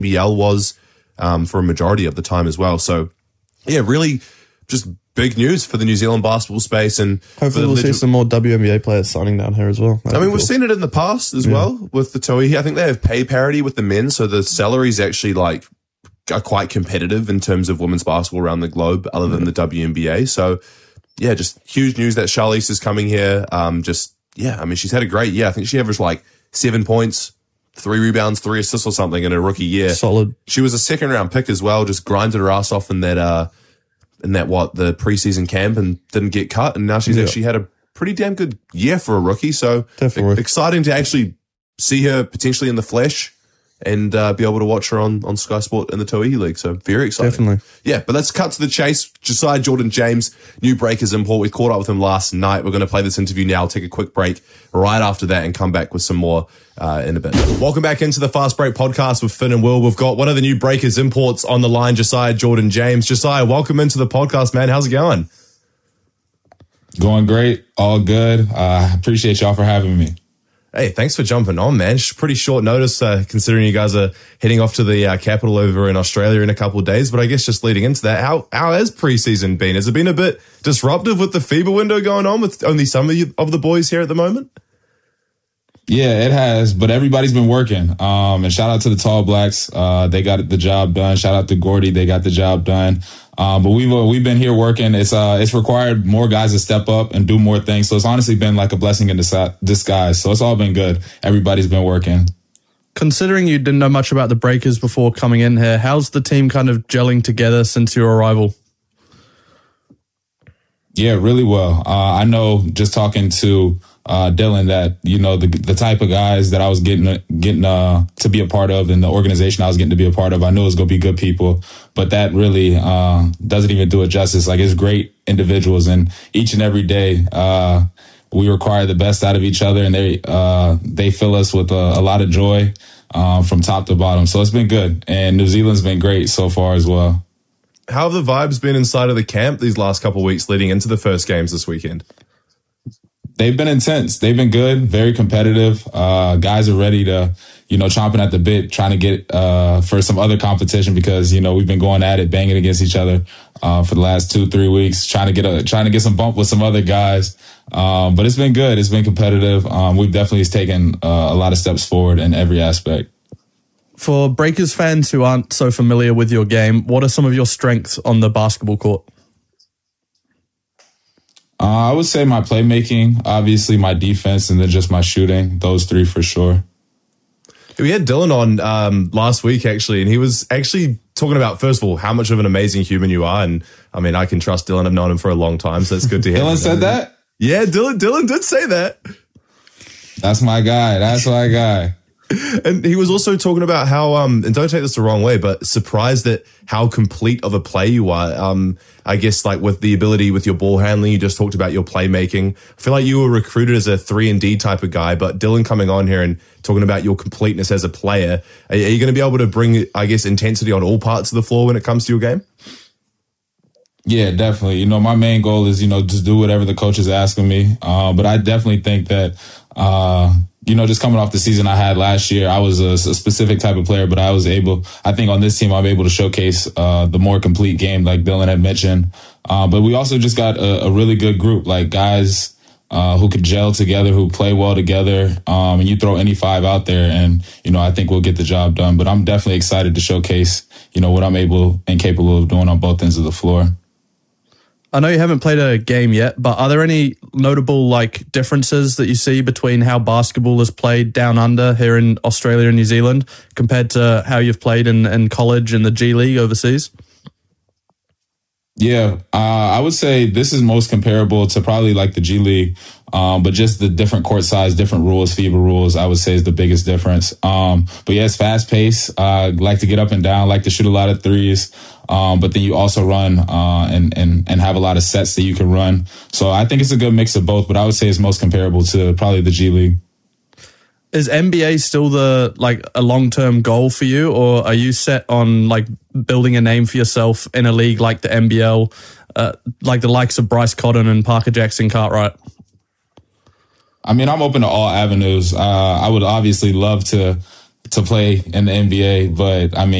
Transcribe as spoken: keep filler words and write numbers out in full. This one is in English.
B L was um, for a majority of the time as well. So, yeah, really just big news for the New Zealand basketball space. And hopefully we'll legend- see some more W N B A players signing down here as well. That'd I mean, we've cool. seen it in the past as yeah. well with the Tauihi. I think they have pay parity with the men, so the salaries actually like are quite competitive in terms of women's basketball around the globe, other than the W N B A. So, yeah, just huge news that Charlize is coming here. Um, just, yeah, I mean, she's had a great year. I think she averaged like seven points, three rebounds, three assists or something in her rookie year. Solid. She was a second round pick as well, just grinded her ass off in that, uh, in that, what, the preseason camp and didn't get cut. And now she's yeah. actually had a pretty damn good year for a rookie. So Definitely. exciting to actually see her potentially in the flesh and uh, be able to watch her on, on Sky Sport in the Tauihi League. So very exciting. Definitely. Yeah, but let's cut to the chase. Josiah Jordan-James, new Breakers import. We caught up with him last night. We're going to play this interview now, take a quick break right after that and come back with some more uh, in a bit. Welcome back into the Fast Break podcast with Finn and Will. We've got one of the new Breakers imports on the line, Josiah Jordan-James. Josiah, welcome into the podcast, man. How's it going? Going great. All good. I uh, appreciate y'all for having me. Hey, thanks for jumping on, man. It's pretty short notice, uh, considering you guys are heading off to the uh, capital over in Australia in a couple of days. But I guess just leading into that, how how has preseason been? Has it been a bit disruptive with the FIBA window going on with only some of, you, of the boys here at the moment? Yeah, it has, but everybody's been working. Um, and shout out to the Tall Blacks. Uh, they got the job done. Shout out to Gordy. They got the job done. Um, but we've, uh, we've been here working. It's, uh, it's required more guys to step up and do more things. So it's honestly been like a blessing in disguise. So it's all been good. Everybody's been working. Considering you didn't know much about the Breakers before coming in here, how's the team kind of gelling together since your arrival? Yeah, really well. Uh, I know just talking to uh, Dylan that, you know, the the type of guys that I was getting getting uh, to be a part of and the organization I was getting to be a part of, I knew it was going to be good people. But that really uh, doesn't even do it justice. Like, it's great individuals, and each and every day uh, we require the best out of each other, and they uh, they fill us with a, a lot of joy uh, from top to bottom. So it's been good, and New Zealand's been great so far as well. How have the vibes been inside of the camp these last couple of weeks leading into the first games this weekend? They've been intense. They've been good, very competitive. Uh, guys are ready to, you know, chomping at the bit, trying to get uh, for some other competition because, you know, we've been going at it, banging against each other uh, for the last two, three weeks, trying to get a, trying to get some bump with some other guys. Um, but it's been good. It's been competitive. Um, we've definitely taken uh, a lot of steps forward in every aspect. For Breakers fans who aren't so familiar with your game, what are some of your strengths on the basketball court? Uh, I would say my playmaking, obviously my defense, and then just my shooting. Those three for sure. We had Dylan on um, last week, actually, and he was actually talking about, first of all, how much of an amazing human you are. And, I mean, I can trust Dylan. I've known him for a long time, so it's good to hear. Dylan said that? Yeah, Dylan, Dylan did say that. That's my guy. That's my guy. And he was also talking about how, um, and don't take this the wrong way, but surprised at how complete of a player you are. Um, I guess like with the ability with your ball handling, you just talked about your playmaking. I feel like you were recruited as a three and D type of guy, but Dylan coming on here and talking about your completeness as a player, are, are you going to be able to bring, I guess, intensity on all parts of the floor when it comes to your game? Yeah, definitely. You know, my main goal is, you know, just do whatever the coach is asking me. Uh, but I definitely think that, uh, you know, just coming off the season I had last year, I was a, a specific type of player, but I was able, I think on this team, I'm able to showcase uh, the more complete game, like Dylan had mentioned. Uh, but we also just got a, a really good group, like guys uh, who could gel together, who play well together. Um, and you throw any five out there and, you know, I think we'll get the job done. But I'm definitely excited to showcase, you know, what I'm able and capable of doing on both ends of the floor. I know you haven't played a game yet, but are there any notable like differences that you see between how basketball is played down under here in Australia and New Zealand compared to how you've played in, in college and the G League overseas? Yeah, uh, I would say this is most comparable to probably like the G League, um, but just the different court size, different rules, FIBA rules, I would say is the biggest difference. Um, but yeah, it's fast paced. Uh, like to get up and down, like to shoot a lot of threes. Um, but then you also run uh, and, and, and have a lot of sets that you can run. So I think it's a good mix of both, but I would say it's most comparable to probably the G League. Is N B A still the like a long-term goal for you, or are you set on like building a name for yourself in a league like the N B L, uh, like the likes of Bryce Cotton and Parker Jackson Cartwright? I mean, I'm open to all avenues. Uh, I would obviously love to to play in the N B A. But I mean,